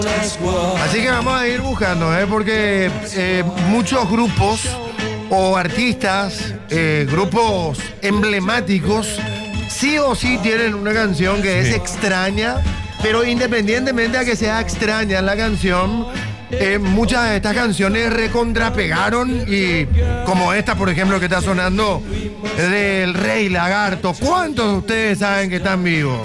Así que vamos a ir buscando, porque muchos grupos o artistas, grupos emblemáticos, sí o sí tienen una canción que es extraña, pero independientemente de que sea extraña la canción, muchas de estas canciones recontrapegaron y como esta, por ejemplo, que está sonando del Rey Lagarto. ¿Cuántos de ustedes saben que están vivos?